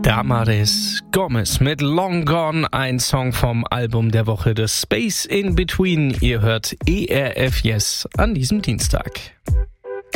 Damaris Gomez mit Long Gone, ein Song vom Album der Woche des Space in Between. Ihr hört ERF Yes an diesem Dienstag.